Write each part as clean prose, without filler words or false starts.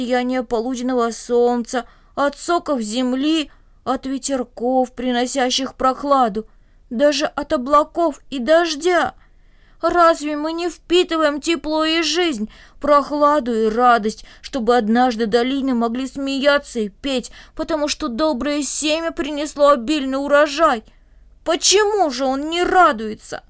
сияния полуденного солнца, от соков земли, от ветерков, приносящих прохладу, даже от облаков и дождя. Разве мы не впитываем тепло и жизнь, прохладу и радость, чтобы однажды долины могли смеяться и петь, потому что доброе семя принесло обильный урожай? Почему же он не радуется?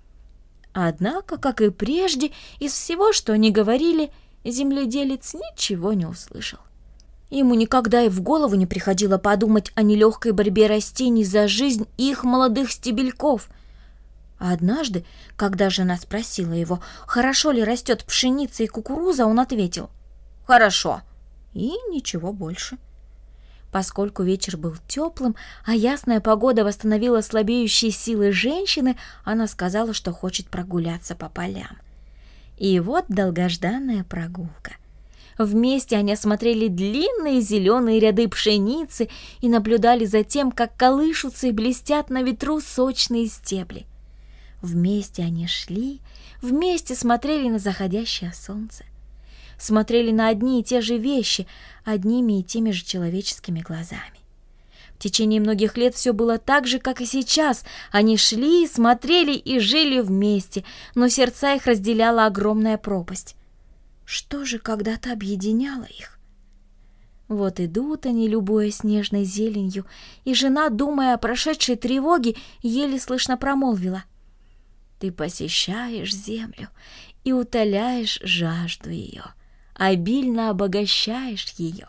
Однако, как и прежде, из всего, что они говорили, земледелец ничего не услышал. Ему никогда и в голову не приходило подумать о нелегкой борьбе растений за жизнь их молодых стебельков. А однажды, когда жена спросила его, хорошо ли растет пшеница и кукуруза, он ответил: «Хорошо». И ничего больше. Поскольку вечер был теплым, а ясная погода восстановила слабеющие силы женщины, она сказала, что хочет прогуляться по полям. И вот долгожданная прогулка. Вместе они осмотрели длинные зеленые ряды пшеницы и наблюдали за тем, как колышутся и блестят на ветру сочные стебли. Вместе они шли, вместе смотрели на заходящее солнце. Смотрели на одни и те же вещи, одними и теми же человеческими глазами. В течение многих лет все было так же, как и сейчас. Они шли, смотрели и жили вместе, но сердца их разделяла огромная пропасть. Что же когда-то объединяло их? Вот идут они, любуясь снежной зеленью, и жена, думая о прошедшей тревоге, еле слышно промолвила: «Ты посещаешь землю и утоляешь жажду ее, обильно обогащаешь ее».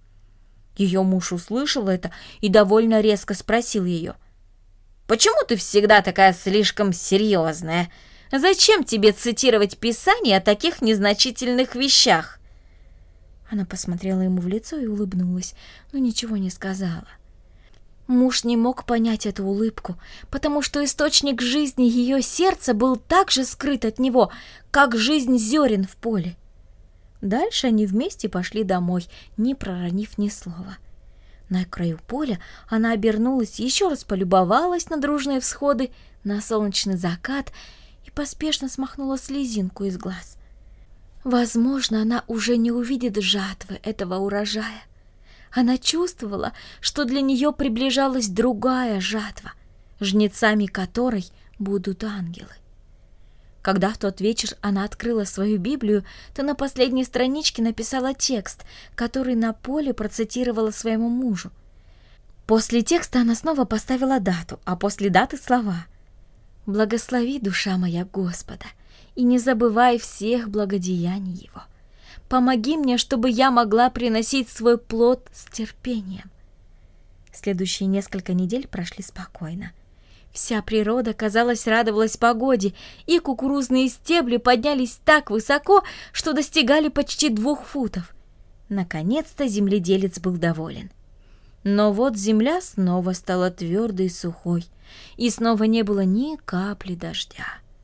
Ее муж услышал это и довольно резко спросил ее: «Почему ты всегда такая слишком серьезная? Зачем тебе цитировать Писание о таких незначительных вещах?» Она посмотрела ему в лицо и улыбнулась, но ничего не сказала. Муж не мог понять эту улыбку, потому что источник жизни ее сердца был так же скрыт от него, как жизнь зерен в поле. Дальше они вместе пошли домой, не проронив ни слова. На краю поля она обернулась, еще раз полюбовалась на дружные всходы, на солнечный закат и поспешно смахнула слезинку из глаз. Возможно, она уже не увидит жатвы этого урожая. Она чувствовала, что для нее приближалась другая жатва, жнецами которой будут ангелы. Когда в тот вечер она открыла свою Библию, то на последней страничке написала текст, который на поле процитировала своему мужу. После текста она снова поставила дату, а после даты слова: «Благослови, душа моя, Господа, и не забывай всех благодеяний Его. Помоги мне, чтобы я могла приносить свой плод с терпением». Следующие несколько недель прошли спокойно. Вся природа, казалось, радовалась погоде, и кукурузные стебли поднялись так высоко, что достигали почти 2 футов. Наконец-то земледелец был доволен. Но вот земля снова стала твердой и сухой, и снова не было ни капли дождя.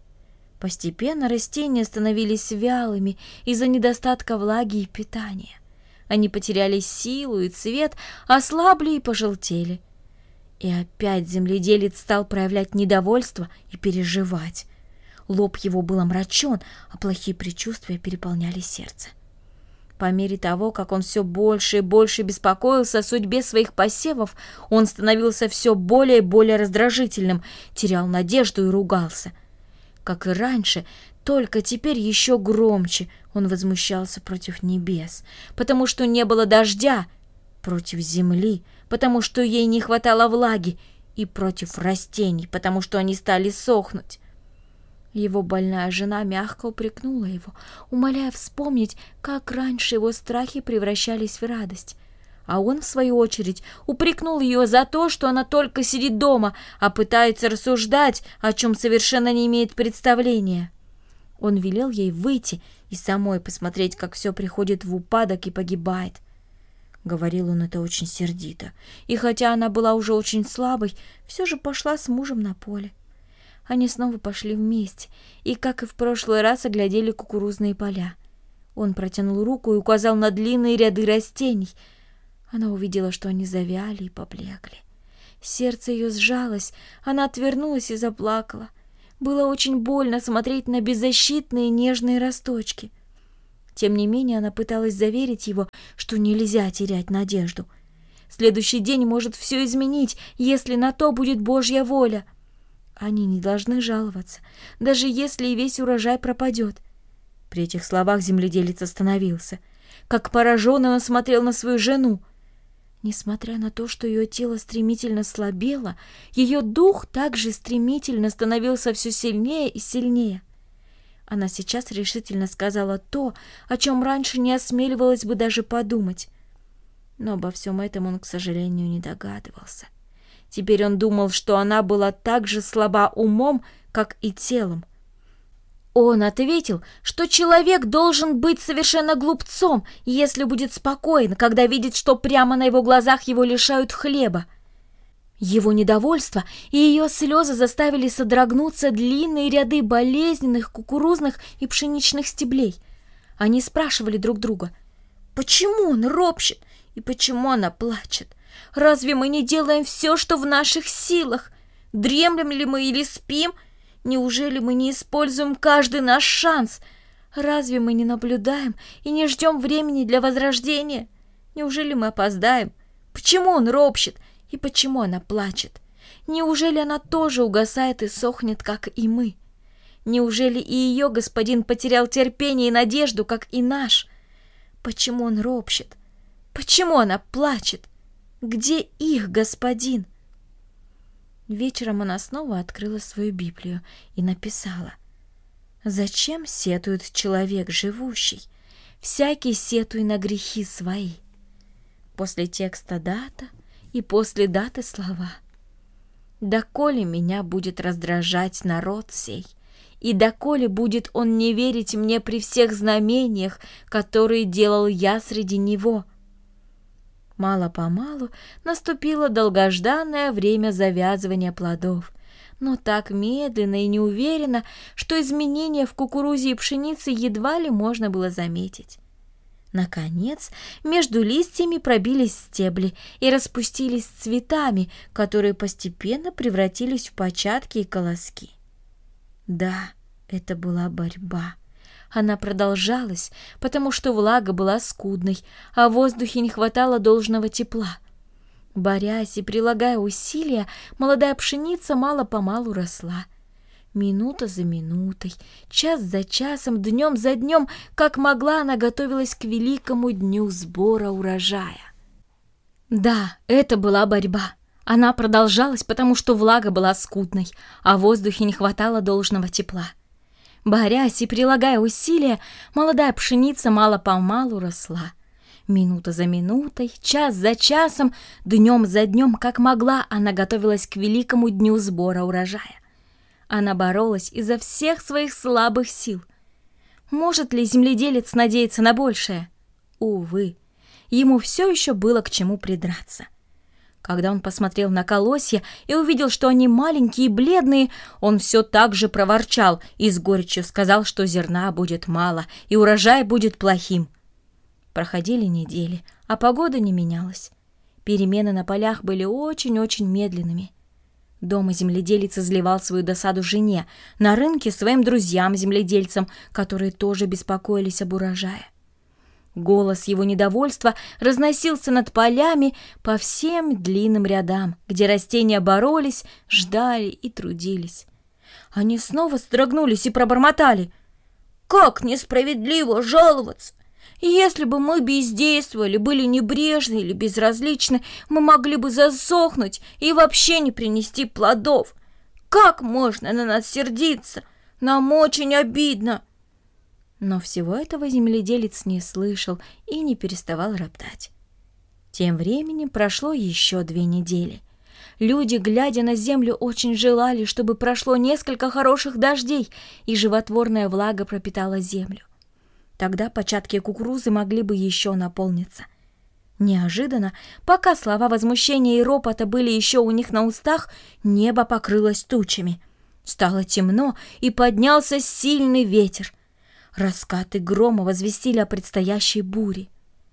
Постепенно растения становились вялыми из-за недостатка влаги и питания. Они потеряли силу и цвет, ослабли и пожелтели. И опять земледелец стал проявлять недовольство и переживать. Лоб его был омрачен, а плохие предчувствия переполняли сердце. По мере того, как он все больше и больше беспокоился о судьбе своих посевов, он становился все более и более раздражительным, терял надежду и ругался. Как и раньше, только теперь еще громче он возмущался против небес, потому что не было дождя, против земли, потому что ей не хватало влаги, и против растений, потому что они стали сохнуть. Его больная жена мягко упрекнула его, умоляя вспомнить, как раньше его страхи превращались в радость. А он, в свою очередь, упрекнул ее за то, что она только сидит дома, а пытается рассуждать, о чем совершенно не имеет представления. Он велел ей выйти и самой посмотреть, как все приходит в упадок и погибает. Говорил он это очень сердито, и хотя она была уже очень слабой, все же пошла с мужем на поле. Они снова пошли вместе, и, как и в прошлый раз, оглядели кукурузные поля. Он протянул руку и указал на длинные ряды растений. Она увидела, что они завяли и поблекли. Сердце ее сжалось, она отвернулась и заплакала. Было очень больно смотреть на беззащитные нежные росточки. Тем не менее, она пыталась заверить его, что нельзя терять надежду. Следующий день может все изменить, если на то будет Божья воля. Они не должны жаловаться, даже если и весь урожай пропадет. При этих словах земледелец остановился. Как пораженный он смотрел на свою жену. Несмотря на то, что ее тело стремительно слабело, ее дух также стремительно становился все сильнее и сильнее. Она сейчас решительно сказала то, о чем раньше не осмеливалась бы даже подумать. Но обо всем этом он, к сожалению, не догадывался. Теперь он думал, что она была так же слаба умом, как и телом. Он ответил, что человек должен быть совершенно глупцом, если будет спокоен, когда видит, что прямо на его глазах его лишают хлеба. Его недовольство и ее слезы заставили содрогнуться длинные ряды болезненных кукурузных и пшеничных стеблей. Они спрашивали друг друга, почему он ропщет и почему она плачет? Разве мы не делаем все, что в наших силах? Дремлем ли мы или спим? Неужели мы не используем каждый наш шанс? Разве мы не наблюдаем и не ждем времени для возрождения? Неужели мы опоздаем? Почему он ропщет и почему она плачет? Неужели она тоже угасает и сохнет, как и мы? Неужели и ее господин потерял терпение и надежду, как и наш? Почему он ропщет? Почему она плачет? Где их господин? Вечером она снова открыла свою Библию и написала: «Зачем сетует человек живущий? Всякий сетуй на грехи свои». После текста дата и после даты слова: «Доколе меня будет раздражать народ сей, и доколе будет он не верить мне при всех знамениях, которые делал я среди него». Мало-помалу наступило долгожданное время завязывания плодов, но так медленно и неуверенно, что изменения в кукурузе и пшенице едва ли можно было заметить. Наконец, между листьями пробились стебли и распустились цветами, которые постепенно превратились в початки и колоски. Да, это была борьба. Она продолжалась, потому что влага была скудной, а в воздухе не хватало должного тепла. Борясь и прилагая усилия, молодая пшеница мало-помалу росла. Минута за минутой, час за часом, днем за днем, как могла, она готовилась к великому дню сбора урожая. Да, это была борьба. Она продолжалась, потому что влага была скудной, а в воздухе не хватало должного тепла. Борясь и прилагая усилия, молодая пшеница мало-помалу росла. Минута за минутой, час за часом, днем за днем, как могла, она готовилась к великому дню сбора урожая. Она боролась изо всех своих слабых сил. Может ли земледелец надеяться на большее? Увы, ему все еще было к чему придраться. Когда он посмотрел на колосья и увидел, что они маленькие и бледные, он все так же проворчал и с горечью сказал, что зерна будет мало и урожай будет плохим. Проходили недели, а погода не менялась. Перемены на полях были очень-очень медленными. Дома земледелец изливал свою досаду жене, на рынке своим друзьям-земледельцам, которые тоже беспокоились об урожае. Голос его недовольства разносился над полями по всем длинным рядам, где растения боролись, ждали и трудились. Они снова строгнулись и пробормотали: «Как несправедливо жаловаться! Если бы мы бездействовали, были небрежны или безразличны, мы могли бы засохнуть и вообще не принести плодов. Как можно на нас сердиться? Нам очень обидно!» Но всего этого земледелец не слышал и не переставал роптать. Тем временем прошло еще 2 недели. Люди, глядя на землю, очень желали, чтобы прошло несколько хороших дождей, и животворная влага пропитала землю. Тогда початки кукурузы могли бы еще наполниться. Неожиданно, пока слова возмущения и ропота были еще у них на устах, небо покрылось тучами. Стало темно, и поднялся сильный ветер. Раскаты грома возвестили о предстоящей буре.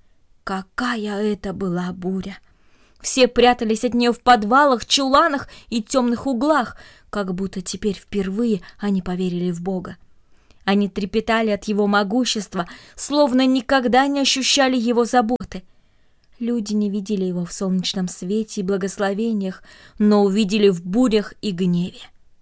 Какая это была буря! Все прятались от нее в подвалах, чуланах и темных углах, как будто теперь впервые они поверили в Бога. Они трепетали от его могущества, словно никогда не ощущали его заботы. Люди не видели его в солнечном свете и благословениях, но увидели в бурях и гневе.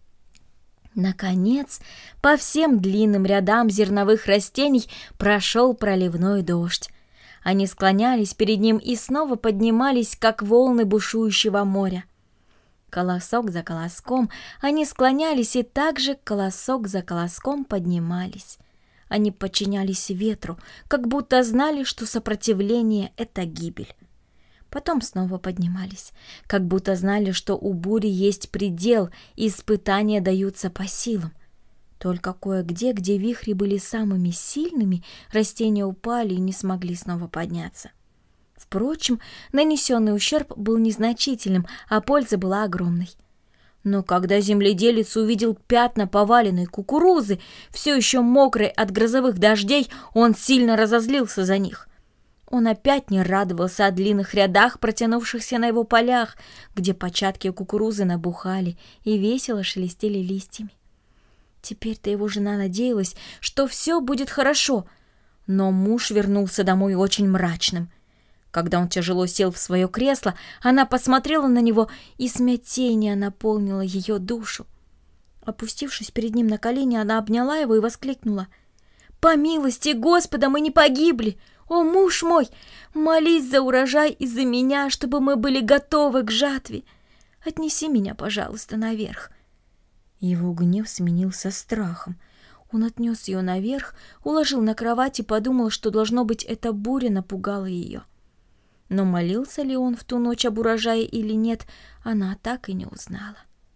Наконец, по всем длинным рядам зерновых растений прошел проливной дождь. Они склонялись перед ним и снова поднимались, как волны бушующего моря. Колосок за колоском они склонялись и также колосок за колоском поднимались. Они подчинялись ветру, как будто знали, что сопротивление — это гибель. Потом снова поднимались, как будто знали, что у бури есть предел, и испытания даются по силам. Только кое-где, где вихри были самыми сильными, растения упали и не смогли снова подняться. Впрочем, нанесенный ущерб был незначительным, а польза была огромной. Но когда земледелец увидел пятна поваленной кукурузы, все еще мокрой от грозовых дождей, он сильно разозлился за них. Он опять не радовался о длинных рядах, протянувшихся на его полях, где початки кукурузы набухали и весело шелестели листьями. Теперь-то его жена надеялась, что все будет хорошо, но муж вернулся домой очень мрачным. Когда он тяжело сел в свое кресло, она посмотрела на него, и смятение наполнило ее душу. Опустившись перед ним на колени, она обняла его и воскликнула: «По милости Господа мы не погибли! О, муж мой, молись за урожай и за меня, чтобы мы были готовы к жатве. Отнеси меня, пожалуйста, наверх». Его гнев сменился страхом. Он отнес ее наверх, уложил на кровать и подумал, что, должно быть, эта буря напугала ее. Но молился ли он в ту ночь об урожае или нет, она так и не узнала.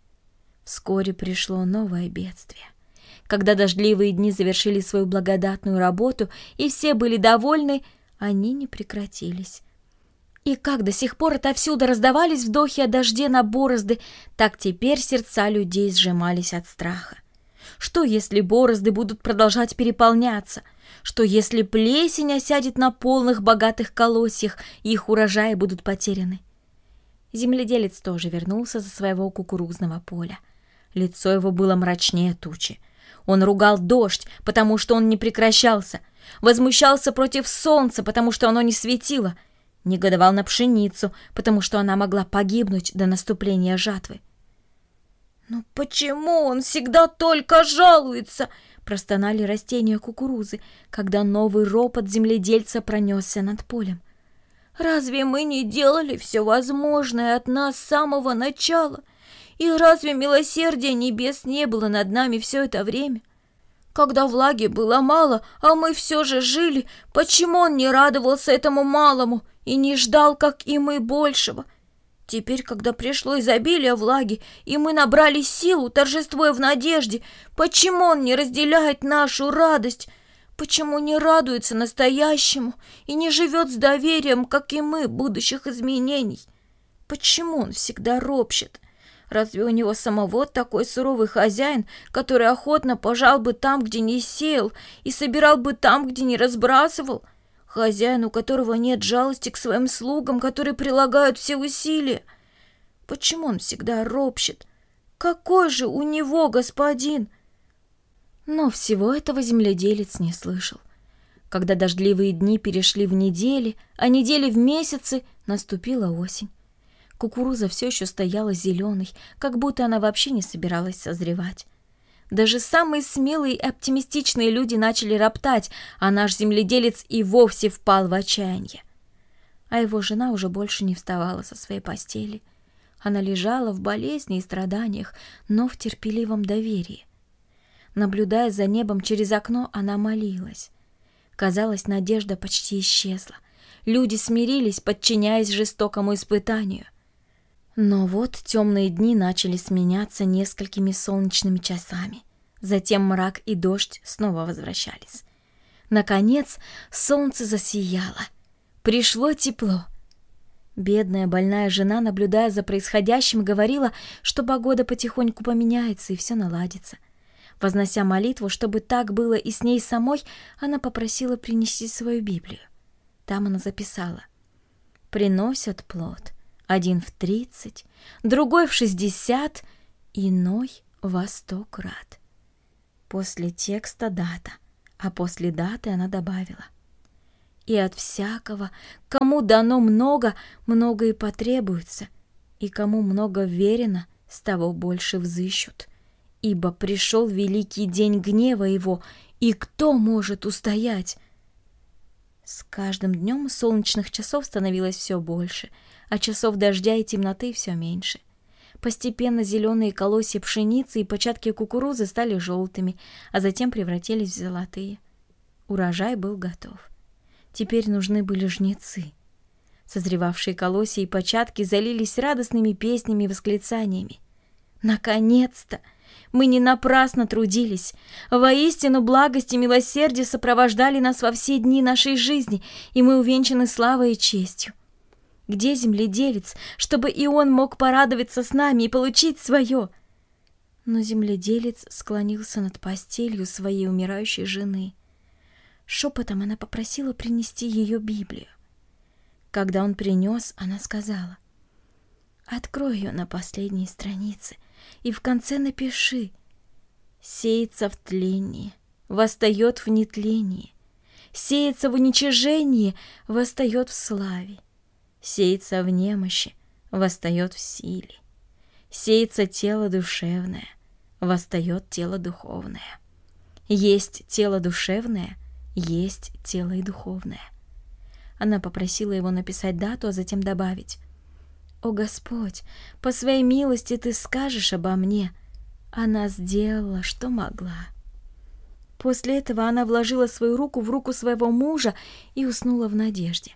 Вскоре пришло новое бедствие. Когда дождливые дни завершили свою благодатную работу и все были довольны, они не прекратились. И как до сих пор отовсюду раздавались вдохи о дожде на борозды, так теперь сердца людей сжимались от страха. Что, если борозды будут продолжать переполняться? Что, если плесень осядет на полных богатых колосьях, и их урожаи будут потеряны? Земледелец тоже вернулся со своего кукурузного поля. Лицо его было мрачнее тучи. Он ругал дождь, потому что он не прекращался, возмущался против солнца, потому что оно не светило, негодовал на пшеницу, потому что она могла погибнуть до наступления жатвы. «Но почему он всегда только жалуется?» — простонали растения кукурузы, когда новый ропот земледельца пронесся над полем. «Разве мы не делали все возможное от нас с самого начала? И разве милосердия небес не было над нами все это время? Когда влаги было мало, а мы все же жили, почему он не радовался этому малому и не ждал, как и мы, большего? Теперь, когда пришло изобилие влаги, и мы набрали силу, торжествуя в надежде, почему он не разделяет нашу радость? Почему не радуется настоящему и не живет с доверием, как и мы, будущих изменений? Почему он всегда ропщет? Разве у него самого такой суровый хозяин, который охотно пожал бы там, где не сеял, и собирал бы там, где не разбрасывал? Хозяин, у которого нет жалости к своим слугам, которые прилагают все усилия? Почему он всегда ропщет? Какой же у него господин? Но всего этого земледелец не слышал. Когда дождливые дни перешли в недели, а недели в месяцы, наступила осень. Кукуруза все еще стояла зеленой, как будто она вообще не собиралась созревать. Даже самые смелые и оптимистичные люди начали роптать, а наш земледелец и вовсе впал в отчаяние. А его жена уже больше не вставала со своей постели. Она лежала в болезни и страданиях, но в терпеливом доверии. Наблюдая за небом через окно, она молилась. Казалось, надежда почти исчезла. Люди смирились, подчиняясь жестокому испытанию. Но вот темные дни начали сменяться несколькими солнечными часами. Затем мрак и дождь снова возвращались. Наконец солнце засияло. Пришло тепло. Бедная больная жена, наблюдая за происходящим, говорила, что погода потихоньку поменяется и все наладится. Вознося молитву, чтобы так было и с ней самой, она попросила принести свою Библию. Там она записала: «Приносят плод. Один в 30, другой в 60, иной во 100 крат». После текста дата, а после даты она добавила: «И от всякого, кому дано много, много и потребуется, и кому много верено, с того больше взыщут. Ибо пришел великий день гнева его, и кто может устоять?» С каждым днем солнечных часов становилось все больше, а часов дождя и темноты все меньше. Постепенно зеленые колосья пшеницы и початки кукурузы стали желтыми, а затем превратились в золотые. Урожай был готов. Теперь нужны были жнецы. Созревавшие колосья и початки залились радостными песнями и восклицаниями. Наконец-то! Мы не напрасно трудились. Воистину, благость и милосердие сопровождали нас во все дни нашей жизни, и мы увенчаны славой и честью. Где земледелец, чтобы и он мог порадоваться с нами и получить свое? Но земледелец склонился над постелью своей умирающей жены. Шепотом она попросила принести ее Библию. Когда он принес, она сказала: «Открой ее на последней странице и в конце напиши: сеется в тлении, восстает в нетлении, сеется в уничижении, восстает в славе, сеется в немощи, восстает в силе, сеется тело душевное, восстает тело духовное. Есть тело душевное, есть тело и духовное». Она попросила его написать дату, а затем добавить: «О Господь, по своей милости Ты скажешь обо мне». Она сделала, что могла. После этого она вложила свою руку в руку своего мужа и уснула в надежде.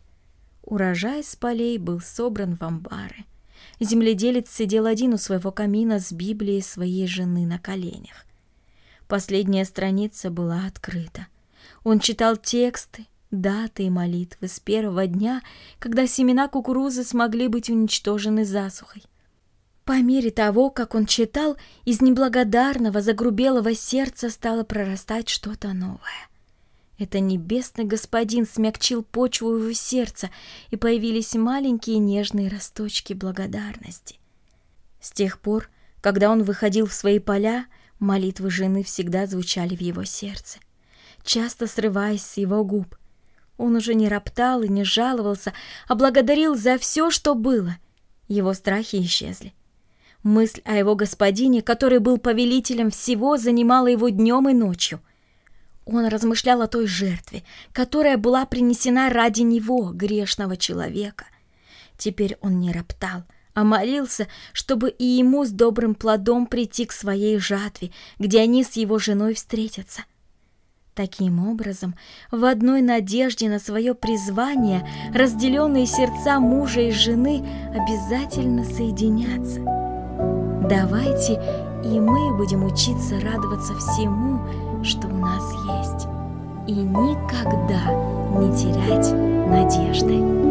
Урожай с полей был собран в амбары. Земледелец сидел один у своего камина с Библией своей жены на коленях. Последняя страница была открыта. Он читал тексты, даты и молитвы с первого дня, когда семена кукурузы смогли быть уничтожены засухой. По мере того, как он читал, из неблагодарного, загрубелого сердца стало прорастать что-то новое. Это небесный господин смягчил почву его сердца, и появились маленькие нежные росточки благодарности. С тех пор, когда он выходил в свои поля, молитвы жены всегда звучали в его сердце, часто срываясь с его губ. Он уже не роптал и не жаловался, а благодарил за все, что было. Его страхи исчезли. Мысль о его господине, который был повелителем всего, занимала его днем и ночью. Он размышлял о той жертве, которая была принесена ради него, грешного человека. Теперь он не роптал, а молился, чтобы и ему с добрым плодом прийти к своей жатве, где они с его женой встретятся. Таким образом, в одной надежде на свое призвание разделенные сердца мужа и жены обязательно соединятся. Давайте и мы будем учиться радоваться всему, что у нас есть, и никогда не терять надежды.